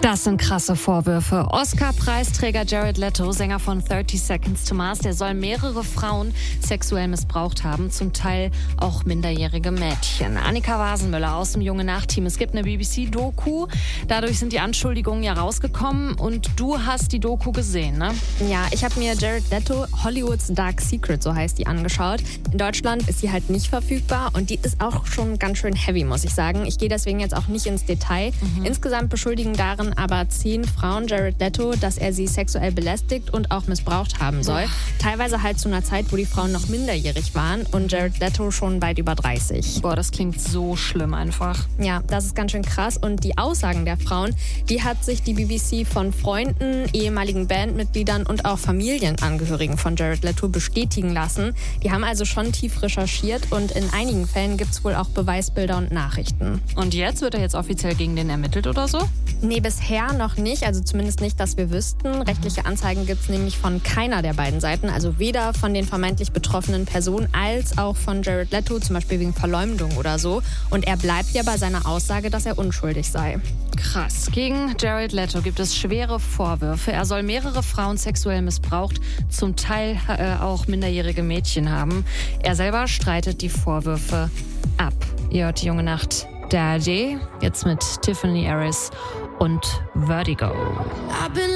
Das sind krasse Vorwürfe. Oscar-Preisträger Jared Leto, Sänger von 30 Seconds to Mars, der soll mehrere Frauen sexuell missbraucht haben, zum Teil auch minderjährige Mädchen. Annika Wasenmüller aus dem Junge-Nacht-Team. Es gibt eine BBC-Doku, dadurch sind die Anschuldigungen ja rausgekommen und du hast die Doku gesehen, ne? Ja, ich habe mir Jared Leto, Hollywoods Dark Secret, so heißt die, angeschaut. In Deutschland ist sie halt nicht verfügbar und die ist auch schon ganz schön heavy, muss ich sagen. Ich gehe deswegen jetzt auch nicht ins Detail. Insgesamt beschuldigen darin aber 10 Frauen Jared Leto, dass er sie sexuell belästigt und auch missbraucht haben soll. Teilweise halt zu einer Zeit, wo die Frauen noch minderjährig waren und Jared Leto schon weit über 30. Boah, das klingt so schlimm einfach. Ja, das ist ganz schön krass. Und die Aussagen der Frauen, die hat sich die BBC von Freunden, ehemaligen Bandmitgliedern und auch Familienangehörigen von Jared Leto bestätigen lassen. Die haben also schon tief recherchiert und in einigen Fällen gibt es wohl auch Beweisbilder und Nachrichten. Und jetzt? Wird er jetzt offiziell gegen den ermittelt oder so? Nee, bisher noch nicht, also zumindest nicht, dass wir wüssten. Rechtliche Anzeigen gibt es nämlich von keiner der beiden Seiten, also weder von den vermeintlich betroffenen Personen als auch von Jared Leto, zum Beispiel wegen Verleumdung oder so. Und er bleibt ja bei seiner Aussage, dass er unschuldig sei. Krass. Gegen Jared Leto gibt es schwere Vorwürfe. Er soll mehrere Frauen sexuell missbraucht, zum Teil auch minderjährige Mädchen haben. Er selber streitet die Vorwürfe ab. Ihr hört die Junge Nacht der ARD, jetzt mit Tiffany Harris und Vertigo.